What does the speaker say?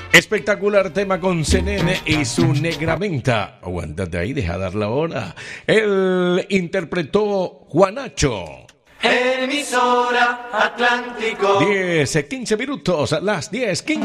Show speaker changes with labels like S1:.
S1: Espectacular tema con Zenén y su Negramenta. Aguántate ahí, deja dar la hora. Él interpretó Juanacho.
S2: Emisora Atlántico.
S1: 10, 15 minutos, las 10, 15.